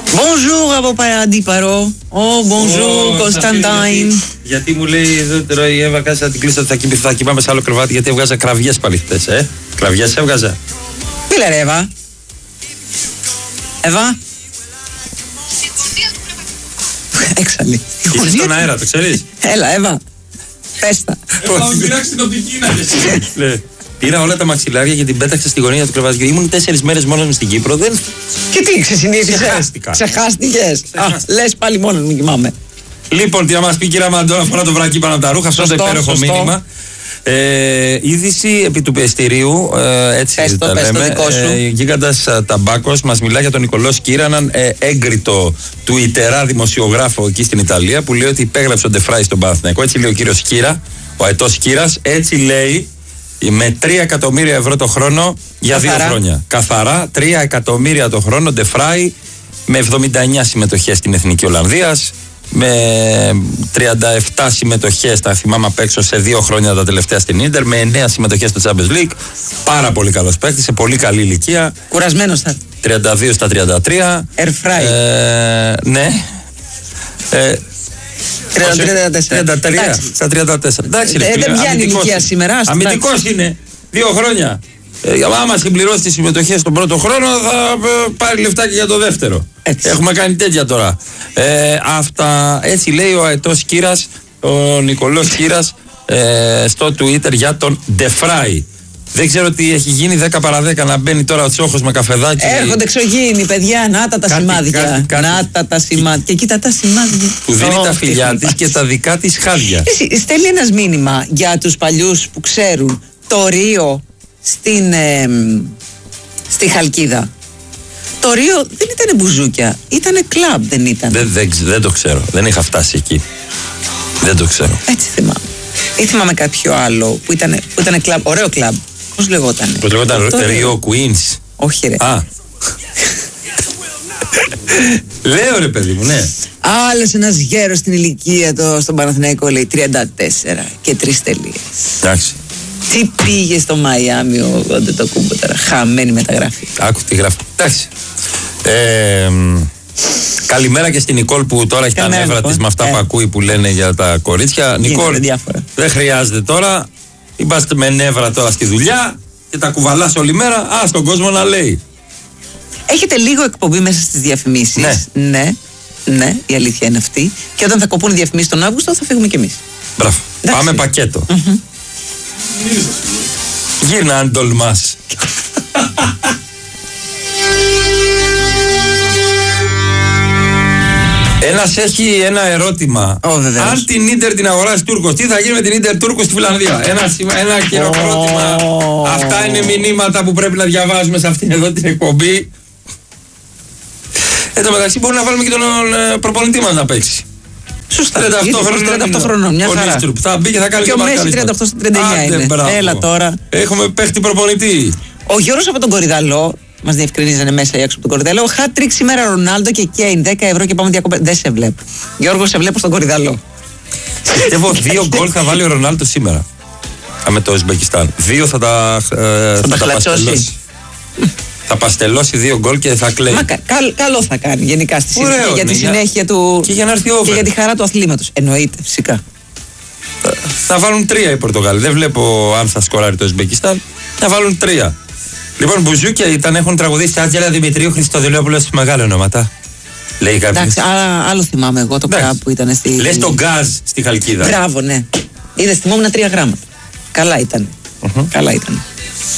Bonjour από Αντίπαρο. Bonjour, Κωνσταντάιν. Γιατί μου λέει εδώ τώρα η Εύα, κάτσε να την κλείσω, θα κοιμάμαι σε άλλο κρεβάτι, γιατί έβγαζα κραυγές πάλι χτες, Κραυγές έβγαζα. Μίλα ρε Εύα. Εύα. Έξαλλη. Είσαι στον αέρα, το ξέρεις. Έλα Εύα. Πες τα. Θα μου πειράξει την οπτική να και Πήρα όλα τα μαξιλάρια και την πέταξα στη γωνία του κρεβατιού. Ήμουν 4 μέρες μόνος μου στην Κύπρο. Και τι, ξεσυνήθισες? Ξεχάστηκα. Ξεχάστηκες? Λες πάλι μόνος μου κοιμάμαι. Λοιπόν, τι να μας πει κυρία Μαντώνα, φορά το βράκι πάνω από τα ρούχα. Αυτό το υπέροχο μήνυμα. Είδηση επί του πιεστηρίου, έτσι τα λέμε. Γίγαντας Ταμπάκος μας μιλά για τον Νικολό Σκύραναν, έγκριτο Τουιτερά δημοσιογράφο εκεί στην Ιταλία, που λέει ότι υπέγραψε ο Ντεφράι στον Παναθηναϊκό. Έτσι λέει ο κύριος Σκύρα, ο αετός Σκύρας. Έτσι λέει, με 3 εκατομμύρια ευρώ το χρόνο για καθαρά. 2 χρόνια. Καθαρά 3 εκατομμύρια το χρόνο Ντεφράι, με 79 συμμετοχές στην Εθνική Ολλανδίας, με 37 συμμετοχές, τα θυμάμαι απ' έξω, σε 2 χρόνια τα τελευταία στην Ίντερ, με 9 συμμετοχές στο Champions League. Πάρα πολύ καλός παίκτης, σε πολύ καλή ηλικία. Κουρασμένος θα. 32 στα 33. Airfry. Ναι. 33 στα 34. Εντάξει, δεν πιάνει ηλικία σήμερα. Αμυντικός είναι. 2 χρόνια. Άμα συμπληρώσει τις συμμετοχές τον πρώτο χρόνο, θα πάρει λεφτάκι για το δεύτερο. Έτσι. Έχουμε κάνει τέτοια τώρα. Αυτά, έτσι λέει ο αετός Σκύρας, ο Νικολός Σκύρας, στο Twitter για τον Ντεφράι. Δεν ξέρω τι έχει γίνει, 10 παρά 10 να μπαίνει τώρα ο Τσόχος με καφεδάκι. Έρχονται εξωγήινοι, παιδιά, να τα σημάδια. Να τα σημάδια. Και κοίτα τα σημάδια. Που δίνει τα φιλιά της και τα δικά της χάδια. Στέλνει ένας μήνυμα για τους παλιούς που ξέρουν το Ρίο στη Χαλκίδα. Το Ρίο δεν ήταν μπουζούκια, ήταν κλαμπ, δεν ήταν. Δεν το ξέρω, δεν είχα φτάσει εκεί. Δεν το ξέρω. Έτσι θυμάμαι. Ή θυμάμαι κάποιο άλλο που ήταν κλαμπ, ωραίο κλαμπ. Πώς λεγόταν? Πώς λεγόταν, Rio Queens. Όχι ρε. Λέω ρε παιδί μου, ναι. Άλλος ένας γέρος στην ηλικία στον Παναθηναϊκό λέει 34 και 3 τελείες. Εντάξει. Τι πήγε στο Μαϊάμι ο Αντετοκούμπο τώρα, χαμένη μεταγραφή. Άκου τι γράφει. Εντάξει. Καλημέρα και στην Νικόλ που τώρα έχει τα νεύρα της με αυτά που ακούει που λένε για τα κορίτσια. Νικόλ, δεν χρειάζεται τώρα. Είμαστε με νεύρα τώρα στη δουλειά και τα κουβαλάς όλη μέρα. Στον κόσμο να λέει. Έχετε λίγο εκπομπή μέσα στις διαφημίσεις. Ναι, η αλήθεια είναι αυτή. Και όταν θα κοπούν οι διαφημίσεις τον Αύγουστο θα φύγουμε κι εμείς. Μπράβο. Πάμε πακέτο. Γύρνα αν τολμάς. Ένας έχει ένα ερώτημα. Αν την Ίντερ την αγοράσει Τούρκος, τι θα γίνει με την Ίντερ Τούρκος στη Φιλανδία? Ένα χειροκρότημα. Αυτά είναι μηνύματα που πρέπει να διαβάζουμε σε αυτήν εδώ την εκπομπή. Εν τω μεταξύ μπορούμε να βάλουμε και τον προπονητή μας να παίξει. Σωστά. 38 χρονών, μια χαρά. Θα μπει και θα κάνει και ο Μέση 38 στα 39 είναι. Έλα τώρα. Έχουμε παίχτη προπονητή. Ο Γιώργος από τον Κορυδαλό, μας διευκρινίζανε μέσα ή έξω από τον Κορυδαλό, hat-trick σήμερα Ρονάλντο και Κέιν, 10 ευρώ και πάμε διακοπές. Δεν σε βλέπω. Γιώργο, σε βλέπω στον Κορυδαλό. Πιστεύω 2 γκολ θα βάλει ο Ρονάλντο σήμερα. Με το Ουσμπεκιστάν. 2 θα τα παστελώσει. Θα παστελώσει 2 γκολ και θα κλαίει. Καλό θα κάνει γενικά στη συνέχεια για τη συνέχεια του. Και για να έρθει over. Και για τη χαρά του αθλήματος. Εννοείται, φυσικά. Θα βάλουν 3 οι Πορτογάλοι. Δεν βλέπω αν θα σκοράρει το Ουσμπεκιστάν. Θα βάλουν 3. Λοιπόν, μπουζούκια έχουν τραγουδίσει Άτζελα Δημητρίου, Χριστοδηλόπουλος, μεγάλα ονόματα. Λέει κάποιος. Εντάξει, άλλο θυμάμαι εγώ το κρаб που ήταν στη. Λες το γκάζ στη Χαλκίδα. Μπράβο, ναι. Είδες, θυμόμουν 3 γράμματα. Καλά ήταν. Καλά ήταν.